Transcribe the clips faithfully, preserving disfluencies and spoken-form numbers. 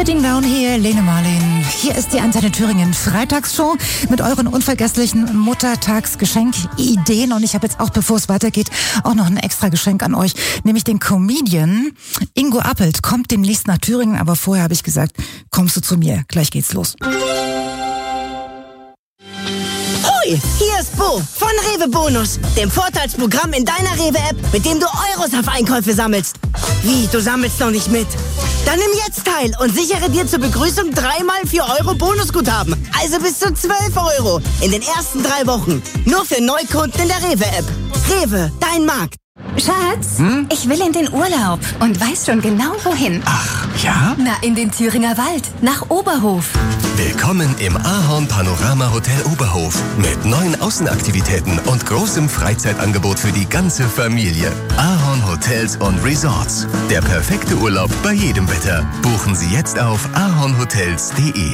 Sitting Down hier, Lene Marlin. Hier ist die Antenne Thüringen Freitagsshow mit euren unvergesslichen Muttertagsgeschenk-Ideen. Und ich habe jetzt auch, bevor es weitergeht, auch noch ein extra Geschenk an euch. Nämlich den Comedian Ingo Appelt kommt demnächst nach Thüringen. Aber vorher habe ich gesagt, kommst du zu mir. Gleich geht's los. Hoi, hier ist Bo von Rewe Bonus, dem Vorteilsprogramm in deiner Rewe-App, mit dem du Euros auf Einkäufe sammelst. Wie, du sammelst noch nicht mit? Dann nimm jetzt teil und sichere dir zur Begrüßung dreimal vier Euro Bonusguthaben. Also bis zu zwölf Euro in den ersten drei Wochen. Nur für Neukunden in der Rewe-App. Rewe, dein Markt. Schatz, hm? ich will in den Urlaub und weiß schon genau wohin. Ach, ja? Na, in den Thüringer Wald, nach Oberhof. Willkommen im Ahorn Panorama Hotel Oberhof mit neuen Außenaktivitäten und großem Freizeitangebot für die ganze Familie. Ahorn Hotels und Resorts. Der perfekte Urlaub bei jedem Wetter. Buchen Sie jetzt auf ahornhotels punkt de.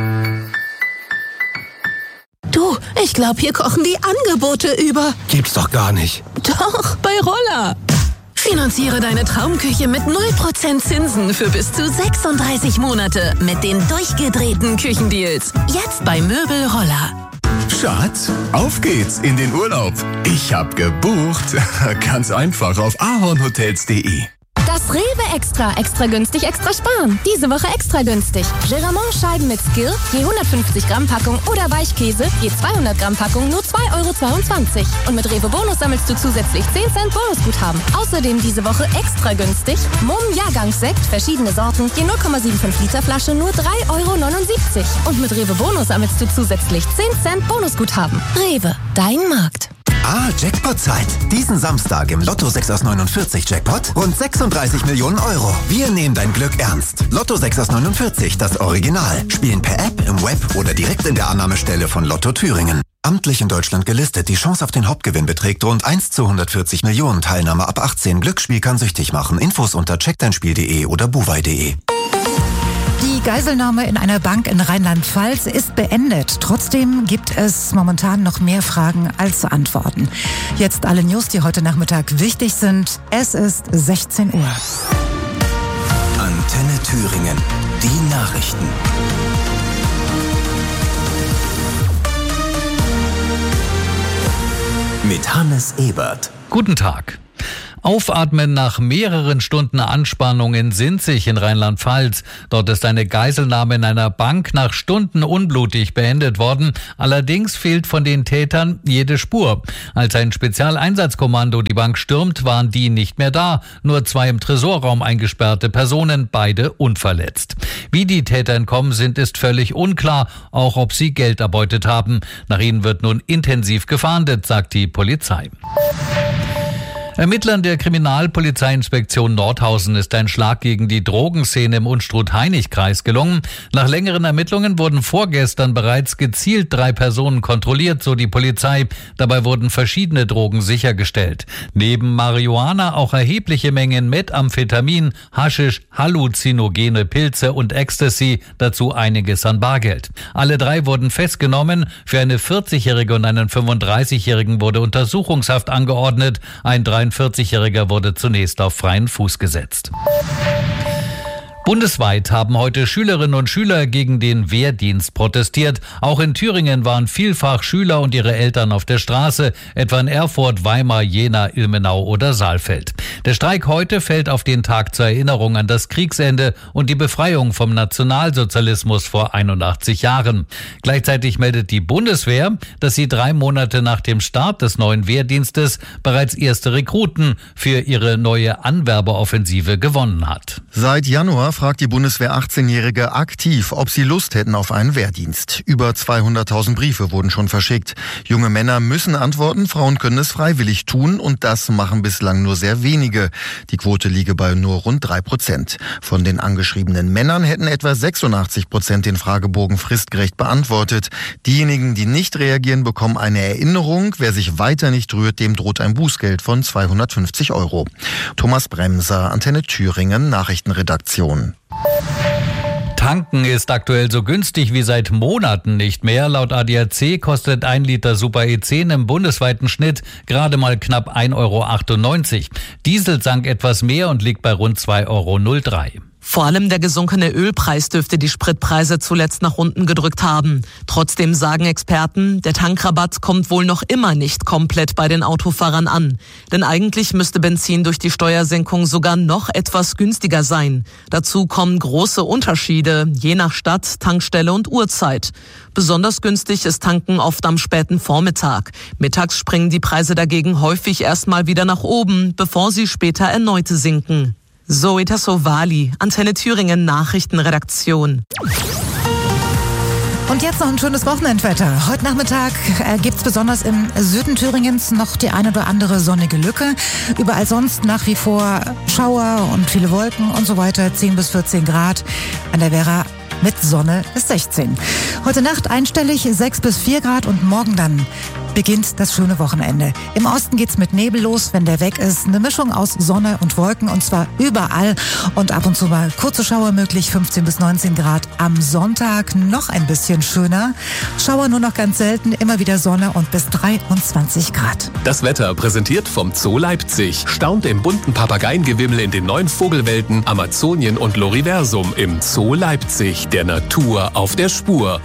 Du, ich glaube, hier kochen die Angebote über. Gibt's doch gar nicht. Doch, bei Roller. Finanziere deine Traumküche mit null Prozent Zinsen für bis zu sechsunddreißig Monate mit den durchgedrehten Küchendeals. Jetzt bei Möbel Roller. Schatz, auf geht's in den Urlaub. Ich hab gebucht. Ganz einfach auf ahornhotels punkt de. Das Rewe Extra, extra günstig, extra sparen. Diese Woche extra günstig. Geramont-Scheiben mit Skill, je hundertfünfzig Gramm Packung oder Weichkäse, je zweihundert Gramm Packung, nur zwei Euro zweiundzwanzig. Und mit Rewe Bonus sammelst du zusätzlich zehn Cent Bonusguthaben. Außerdem diese Woche extra günstig. Mumm Jahrgangssekt, verschiedene Sorten, je null Komma fünfundsiebzig Liter Flasche, nur drei Euro neunundsiebzig. Und mit Rewe Bonus sammelst du zusätzlich zehn Cent Bonusguthaben. Rewe, dein Markt. Ah, Jackpot-Zeit. Diesen Samstag im Lotto sechs aus neunundvierzig Jackpot rund sechsunddreißig Millionen Euro. Wir nehmen dein Glück ernst. Lotto sechs aus neunundvierzig, das Original. Spielen per App, im Web oder direkt in der Annahmestelle von Lotto Thüringen. Amtlich in Deutschland gelistet. Die Chance auf den Hauptgewinn beträgt rund eins zu hundertvierzig Millionen. Teilnahme ab achtzehn. Glücksspiel kann süchtig machen. Infos unter check dein spiel punkt de oder buwei punkt de. Die Geiselnahme in einer Bank in Rheinland-Pfalz ist beendet. Trotzdem gibt es momentan noch mehr Fragen als Antworten. Jetzt alle News, die heute Nachmittag wichtig sind. Es ist sechzehn Uhr. Antenne Thüringen. Die Nachrichten. Mit Hannes Ebert. Guten Tag. Aufatmen nach mehreren Stunden Anspannung in Sinzig in Rheinland-Pfalz. Dort ist eine Geiselnahme in einer Bank nach Stunden unblutig beendet worden. Allerdings fehlt von den Tätern jede Spur. Als ein Spezialeinsatzkommando die Bank stürmt, waren die nicht mehr da. Nur zwei im Tresorraum eingesperrte Personen, beide unverletzt. Wie die Täter entkommen sind, ist völlig unklar, auch ob sie Geld erbeutet haben. Nach ihnen wird nun intensiv gefahndet, sagt die Polizei. Ermittlern der Kriminalpolizeiinspektion Nordhausen ist ein Schlag gegen die Drogenszene im Unstrut-Hainich-Kreis gelungen. Nach längeren Ermittlungen wurden vorgestern bereits gezielt drei Personen kontrolliert, so die Polizei. Dabei wurden verschiedene Drogen sichergestellt. Neben Marihuana auch erhebliche Mengen Methamphetamin, Haschisch, halluzinogene Pilze und Ecstasy, dazu einiges an Bargeld. Alle drei wurden festgenommen. Für eine vierzigjährige und einen fünfunddreißigjährigen wurde Untersuchungshaft angeordnet. Ein dreiundvierzigjähriger wurde zunächst auf freien Fuß gesetzt. Bundesweit haben heute Schülerinnen und Schüler gegen den Wehrdienst protestiert. Auch in Thüringen waren vielfach Schüler und ihre Eltern auf der Straße, etwa in Erfurt, Weimar, Jena, Ilmenau oder Saalfeld. Der Streik heute fällt auf den Tag zur Erinnerung an das Kriegsende und die Befreiung vom Nationalsozialismus vor einundachtzig Jahren. Gleichzeitig meldet die Bundeswehr, dass sie drei Monate nach dem Start des neuen Wehrdienstes bereits erste Rekruten für ihre neue Anwerbeoffensive gewonnen hat. Seit Januar fragt die Bundeswehr achtzehnjährige aktiv, ob sie Lust hätten auf einen Wehrdienst. Über zweihunderttausend Briefe wurden schon verschickt. Junge Männer müssen antworten, Frauen können es freiwillig tun und das machen bislang nur sehr wenige. Die Quote liege bei nur rund drei Prozent. Von den angeschriebenen Männern hätten etwa sechsundachtzig Prozent den Fragebogen fristgerecht beantwortet. Diejenigen, die nicht reagieren, bekommen eine Erinnerung. Wer sich weiter nicht rührt, dem droht ein Bußgeld von zweihundertfünfzig Euro. Thomas Bremser, Antenne Thüringen, Nachrichtenredaktion. Tanken ist aktuell so günstig wie seit Monaten nicht mehr. Laut A D A C kostet ein Liter Super E zehn im bundesweiten Schnitt gerade mal knapp ein Euro achtundneunzig. Diesel sank etwas mehr und liegt bei rund zwei Euro null drei. Vor allem der gesunkene Ölpreis dürfte die Spritpreise zuletzt nach unten gedrückt haben. Trotzdem sagen Experten, der Tankrabatt kommt wohl noch immer nicht komplett bei den Autofahrern an. Denn eigentlich müsste Benzin durch die Steuersenkung sogar noch etwas günstiger sein. Dazu kommen große Unterschiede, je nach Stadt, Tankstelle und Uhrzeit. Besonders günstig ist Tanken oft am späten Vormittag. Mittags springen die Preise dagegen häufig erstmal wieder nach oben, bevor sie später erneut sinken. Zoe Tassovali, Antenne Thüringen Nachrichtenredaktion. Und jetzt noch ein schönes Wochenendwetter. Heute Nachmittag äh, gibt es besonders im Süden Thüringens noch die eine oder andere sonnige Lücke. Überall sonst nach wie vor Schauer und viele Wolken und so weiter. zehn bis vierzehn Grad. An der Werra mit Sonne ist sechzehn. Heute Nacht einstellig sechs bis vier Grad und morgen dann beginnt das schöne Wochenende. Im Osten geht's mit Nebel los, wenn der weg ist. Eine Mischung aus Sonne und Wolken und zwar überall und ab und zu mal kurze Schauer möglich, fünfzehn bis neunzehn Grad. Am Sonntag noch ein bisschen schöner. Schauer nur noch ganz selten, immer wieder Sonne und bis dreiundzwanzig Grad. Das Wetter präsentiert vom Zoo Leipzig. Staunt im bunten Papageiengewimmel in den neuen Vogelwelten Amazonien und Loriversum im Zoo Leipzig. Der Natur auf der Spur.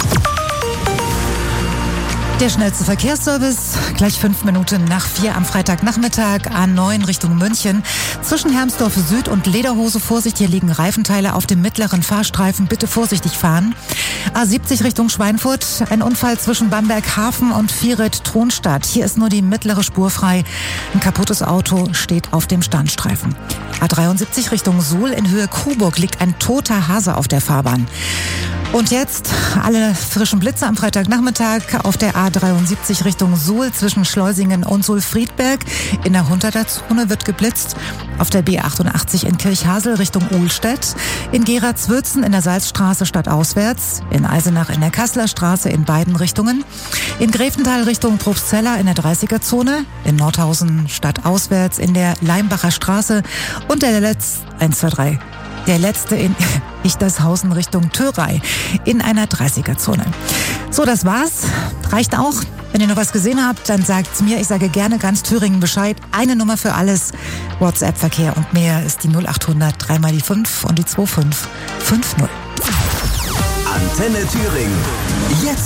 Der schnellste Verkehrsservice, gleich fünf Minuten nach vier am Freitagnachmittag, A neun Richtung München. Zwischen Hermsdorf Süd und Lederhose, Vorsicht, hier liegen Reifenteile auf dem mittleren Fahrstreifen, bitte vorsichtig fahren. A siebzig Richtung Schweinfurt, ein Unfall zwischen Bamberg Hafen und Vieret-Tronstadt. Hier ist nur die mittlere Spur frei. Ein kaputtes Auto steht auf dem Standstreifen. A dreiundsiebzig Richtung Suhl, in Höhe Coburg liegt ein toter Hase auf der Fahrbahn. Und jetzt alle frischen Blitze am Freitagnachmittag auf der A dreiundsiebzig Richtung Suhl zwischen Schleusingen und Suhl-Friedberg. In der Hunderter Zone wird geblitzt. Auf der B achtundachtzig in Kirchhasel Richtung Uhlstedt. In Gera-Zwürzen in der Salzstraße stadtauswärts. In Eisenach in der Kasseler Straße in beiden Richtungen. In Grevental Richtung Probstzella in der dreißiger Zone. In Nordhausen stadtauswärts in der Leimbacher Straße. Und der letzte, eins, zwei, drei. Der letzte in Ichtershausen Richtung Thörei in einer dreißiger Zone. So, das war's. Reicht auch. Wenn ihr noch was gesehen habt, dann sagt's mir. Ich sage gerne ganz Thüringen Bescheid. Eine Nummer für alles. WhatsApp-Verkehr und mehr ist die null achthundert drei mal die fünf und die zwei fünf fünf null. Antenne Thüringen. Jetzt